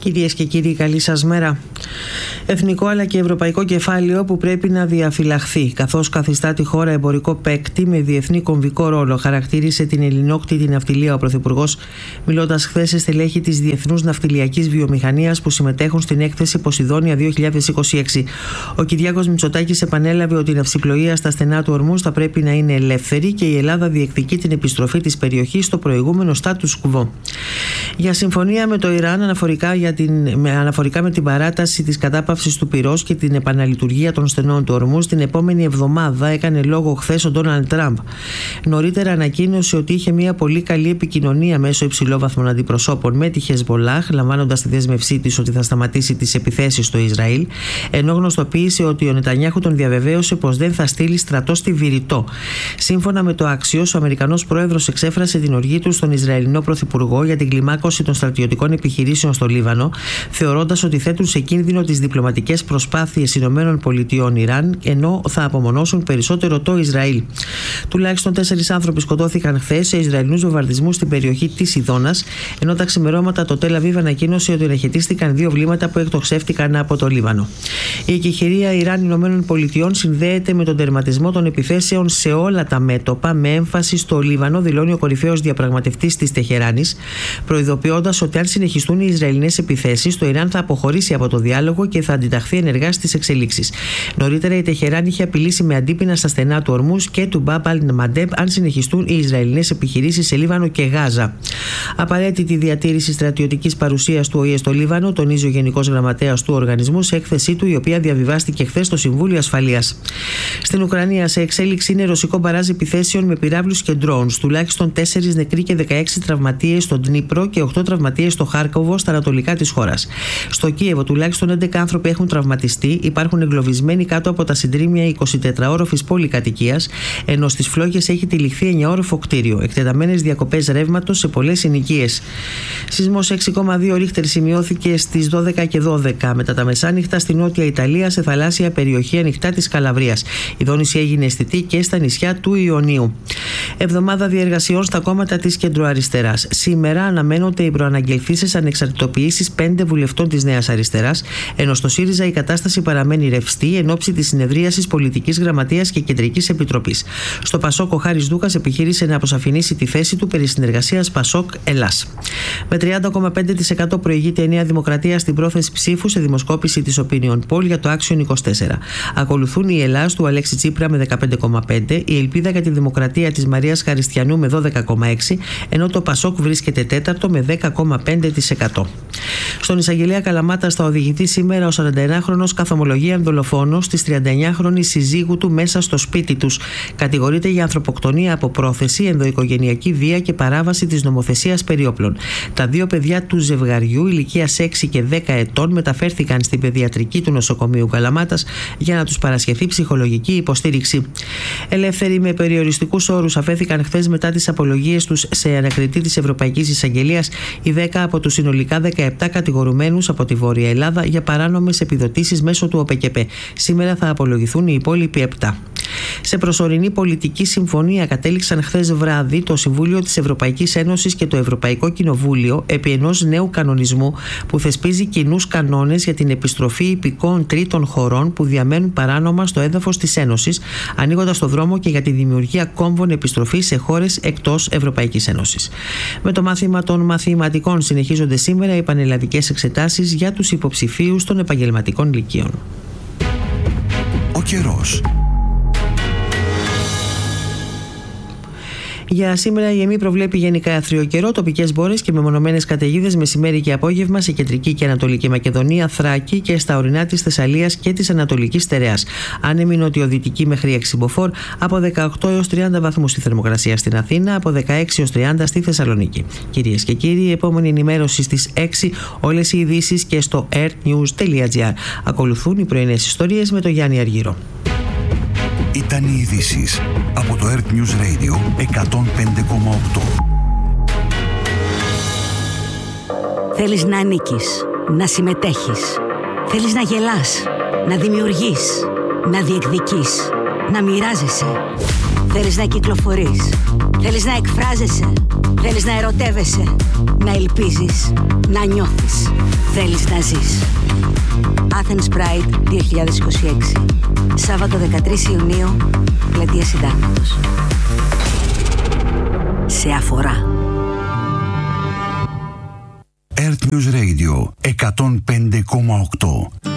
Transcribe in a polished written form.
Κυρίες και κύριοι, καλή σας μέρα. Εθνικό αλλά και ευρωπαϊκό κεφάλαιο που πρέπει να διαφυλαχθεί, καθώς καθιστά τη χώρα εμπορικό παίκτη με διεθνή κομβικό ρόλο, χαρακτήρισε την ελληνόκτητη ναυτιλία ο Πρωθυπουργός, μιλώντας χθες σε στελέχη της Διεθνούς Ναυτιλιακής Βιομηχανίας που συμμετέχουν στην έκθεση Ποσειδόνια 2026. Ο Κυριάκος Μητσοτάκης επανέλαβε ότι η ναυσιπλοεία στα στενά του Ορμούζ θα πρέπει να είναι ελεύθερη και η Ελλάδα διεκδικεί την επιστροφή της περιοχής στο προηγούμενο status quo. Για συμφωνία με το Ιράν αναφορικά με την παράταση της κατάπαυσης του πυρός και την επαναλειτουργία των στενών του Ορμούζ την επόμενη εβδομάδα έκανε λόγο χθες ο Ντόναλντ Τραμπ. Νωρίτερα ανακοίνωσε ότι είχε μια πολύ καλή επικοινωνία μέσω υψηλόβαθμων αντιπροσώπων με τη Χεσμπολάχ, λαμβάνοντας τη δέσμευσή της ότι θα σταματήσει τις επιθέσεις στο Ισραήλ, ενώ γνωστοποίησε ότι ο Νετανιάχου τον διαβεβαίωσε πως δεν θα στείλει στρατό στη Βηρητό. Σύμφωνα με το Axios, ο Αμερικανός πρόεδρος εξέφρασε την οργή του στον Ισραηλινό πρωθυπουργό για την κλιμάκωση των στρατιωτικών επιχειρήσεων στο Λίβανο, θεωρώντας ότι θέτουν σε κίνδυνο τις διπλωματικές προσπάθειες ΗΠΑ-Ιράν, ενώ θα απομονώσουν περισσότερο το Ισραήλ. Τουλάχιστον 4 άνθρωποι σκοτώθηκαν χθες σε Ισραηλινούς βομβαρδισμούς στην περιοχή της Ιδώνας, ενώ τα ξημερώματα το Τελ Αβίβ ανακοίνωσε ότι αναχαιτίστηκαν 2 βλήματα που εκτοξεύτηκαν από το Λίβανο. Η εκεχηρία Ιράν-ΗΠΑ συνδέεται με τον τερματισμό των επιθέσεων σε όλα τα μέτωπα, με έμφαση στο Λίβανο, δηλώνει ο κορυφαίος διαπραγματευτής της Τεχεράνης, προειδοποιώντας ότι αν συνεχιστούν οι Ισραηλινές επιθέσεις, το Ιράν θα αποχωρήσει από το διάλογο και θα αντιταχθεί ενεργά στις εξελίξεις. Νωρίτερα η Τεχεράνη είχε απειλήσει με αντίπεινα στα στενά του Ορμούζ και του Μπαμπ αλ-Μαντέμπ αν συνεχιστούν οι Ισραηλινές επιχειρήσεις σε Λίβανο και Γάζα. Απαραίτητη διατήρηση στρατιωτικής παρουσίας του ΟΗΕ στο Λίβανο, τονίζει ο Γενικός Γραμματέας του οργανισμού σε έκθεσή του, η οποία διαβιβάστηκε χθες στο Συμβούλιο Ασφαλείας. Στην Ουκρανία, σε εξέλιξη είναι ρωσικό μπαράζ επιθέσεων με πυράβλους και drones. Τουλάχιστον 4 νεκροί και 16 τραυματίες στον Ντνίπρο και 8 τραυματίες στο Χάρκοβο, στα ανατολικά της χώρας. Στο Κίεβο, τουλάχιστον 11 άνθρωποι έχουν τραυματιστεί, υπάρχουν εγκλωβισμένοι κάτω από τα συντρίμμια 24όροφης πολυκατοικίας, ενώ στις φλόγες έχει τυλιχθεί 9όροφο κτίριο. Εκτεταμένες διακοπές ρεύματος σε πολλές συνοικίες. Σεισμός 6,2 ρίχτερ σημειώθηκε στις 12 και 12 μετά τα μεσάνυχτα στη νότια Ιταλία, σε θαλάσσια περιοχή ανοιχτά της Καλαβρίας. Η δόνηση έγινε αισθητή και στα νησιά του Ιωνίου. Εβδομάδα διεργασιών στα κόμματα της κεντροαριστεράς. Σήμερα αναμένονται οι προαναγγελθήσεις ανεξαρτητοποιήσεις 5 βουλευτών της Νέας Αριστεράς, ενώ στο ΣΥΡΙΖΑ η κατάσταση παραμένει ρευστή εν ώψη της συνεδρίασης Πολιτικής Γραμματείας και Κεντρικής Επιτροπής. Στο ΠΑΣΟΚ, ο Χάρης Δούκας επιχείρησε να αποσαφηνίσει τη θέση του περί συνεργασίας ΠΑΣΟΚ-Ελλάς. Με 30,5% προηγείται η Νέα Δημοκρατία στην πρόθεση ψήφου σε δημοσκόπηση της Opinion Poll για το Action 24. Ακολουθούν η Ελλάς του Αλέξη Τσίπρα με 15,5%, η Ελπίδα για τη Δημοκρατία της Μαρίας Χαριστιανού με 12,6%, ενώ το ΠΑΣΟΚ βρίσκεται τέταρτο με 10,5%. Στον εισαγγελέα Καλαμάτας θα οδηγηθεί σήμερα ο 41χρονος καθομολογίαν δολοφόνος της 39χρονης συζύγου του μέσα στο σπίτι τους. Κατηγορείται για ανθρωποκτονία από πρόθεση, ενδοοικογενειακή βία και παράβαση της νομοθεσίας περί όπλων. Τα 2 παιδιά του ζευγαριού ηλικίας 6 και 10 ετών μεταφέρθηκαν στην παιδιατρική του νοσοκομείου Καλαμάτας για να τους παρασχεθεί ψυχολογική υποστήριξη. Ελεύθεροι με περιοριστικούς όρους αφέθηκαν χθες μετά τις απολογίες τους σε ανακριτή της Ευρωπαϊκής Εισαγγελίας οι 10 από τους συνολικά 17 κατηγορουμένους από τη Βόρεια Ελλάδα για παράνομες επιδοτήσεις μέσω του ΟΠΕΚΕΠΕ. Σήμερα θα απολογηθούν οι υπόλοιποι 7. Σε προσωρινή πολιτική συμφωνία κατέληξαν χθες βράδυ το Συμβούλιο της Ευρωπαϊκής Ένωσης και το Ευρωπαϊκό Κοινοβούλιο επί ενός νέου κανονισμού που θεσπίζει κοινούς κανόνες για την επιστροφή υπηκόων τρίτων χωρών που διαμένουν παράνομα στο έδαφος της Ένωσης, ανοίγοντας το δρόμο και για τη δημιουργία κόμβων επιστροφής σε χώρες εκτός Ευρωπαϊκής Ένωσης. Με το μάθημα των μαθηματικών συνεχίζονται σήμερα οι πανελλαδικές εξετάσεις για τους υποψηφίους των επαγγελματικών λυκείων. Ο καιρός. Για σήμερα η ΕΜΗ προβλέπει γενικά άθριο καιρό, τοπικές μπόρες και μεμονωμένες καταιγίδες μεσημέρι και απόγευμα σε κεντρική και ανατολική Μακεδονία, Θράκη και στα ορεινά της Θεσσαλίας και της Ανατολικής Στερεάς. Άνεμη νοτιοδυτική μέχρι 6 μποφόρ, από 18 έως 30 βαθμούς η θερμοκρασία στην Αθήνα, από 16 έως 30 στη Θεσσαλονίκη. Κυρίες και κύριοι, η επόμενη ενημέρωση στις 6, όλες οι ειδήσεις και στο earthnews.gr. Ακολουθούν οι πρωινές ιστορίες με τον Γιάννη Αργύρο. Ήταν οι ειδήσεις από το Earth News Radio 105,8. Θέλεις να ανήκεις, να συμμετέχεις. Θέλεις να γελάς, να δημιουργείς, να διεκδικείς, να μοιράζεσαι. Θέλεις να κυκλοφορείς, θέλεις να εκφράζεσαι, θέλεις να ερωτεύεσαι, να ελπίζεις, να νιώθεις. Θέλεις να ζεις. Athens Pride 2026. Σάββατο 13 Ιουνίου, Πλατεία Συντάγματος. Σε αφορά. Earth News Radio 105,8.